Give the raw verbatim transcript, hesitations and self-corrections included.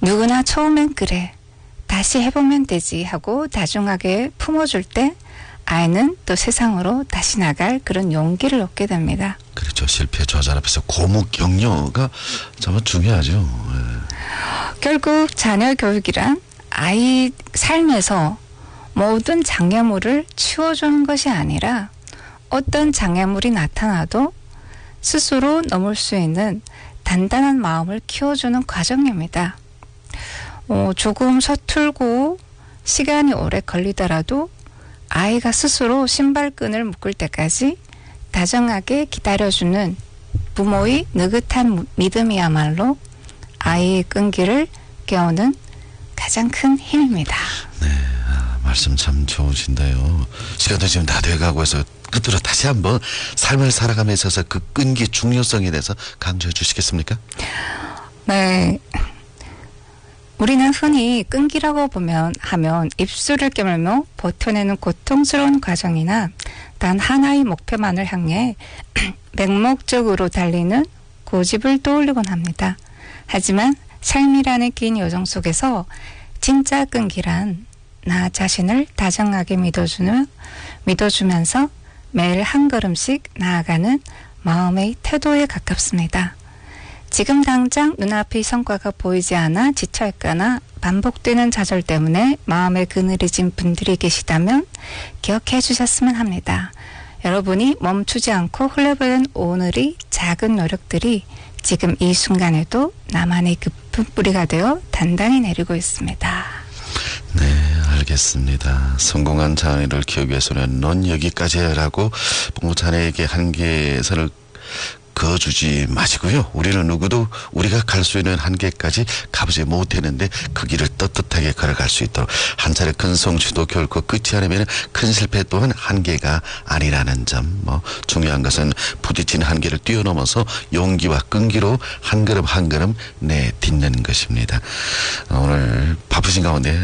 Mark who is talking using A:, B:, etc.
A: 누구나 처음엔 그래. 다시 해보면 되지 하고 다중하게 품어줄 때 아이는 또 세상으로 다시 나갈 그런 용기를 얻게 됩니다.
B: 그렇죠. 실패 좌절 앞에서 고목 격려가 정말 중요하죠. 네.
A: 결국 자녀 교육이란 아이 삶에서 모든 장애물을 치워주는 것이 아니라 어떤 장애물이 나타나도 스스로 넘을 수 있는 단단한 마음을 키워주는 과정입니다. 어, 조금 서툴고 시간이 오래 걸리더라도 아이가 스스로 신발끈을 묶을 때까지 다정하게 기다려주는 부모의 느긋한 믿음이야말로 아이의 끈기를 깨우는 가장 큰 힘입니다.
B: 네, 아, 말씀 참 좋으신데요. 시간도 지금 다 돼가고 해서 끝으로 다시 한번 삶을 살아감에 있어서 그 끈기 중요성에 대해서 강조해 주시겠습니까?
A: 네. 우리는 흔히 끈기라고 보면 하면 입술을 깨물며 버텨내는 고통스러운 과정이나 단 하나의 목표만을 향해 맹목적으로 달리는 고집을 떠올리곤 합니다. 하지만 삶이라는 긴 여정 속에서 진짜 끈기란 나 자신을 다정하게 믿어주는, 믿어주면서 매일 한 걸음씩 나아가는 마음의 태도에 가깝습니다. 지금 당장 눈앞의 성과가 보이지 않아 지쳐있거나 반복되는 좌절 때문에 마음에 그늘해진 분들이 계시다면 기억해 주셨으면 합니다. 여러분이 멈추지 않고 흘러버린 오늘의 작은 노력들이 지금 이 순간에도 나만의 깊은 뿌리가 되어 단단히 내리고 있습니다.
B: 네, 알겠습니다. 성공한 자녀를 키우기 위해서는 넌 여기까지 해라고 부모 자녀에게 한계선을 그어주지 마시고요. 우리는 누구도 우리가 갈 수 있는 한계까지 가보지 못했는데 그 길을 떳떳하게 걸어갈 수 있도록 한 차례 큰 성취도 결코 끝이 아니면 큰 실패 또한 한계가 아니라는 점. 뭐 중요한 것은 부딪힌 한계를 뛰어넘어서 용기와 끈기로 한 걸음 한 걸음 내딛는 것입니다. 오늘 바쁘신 가운데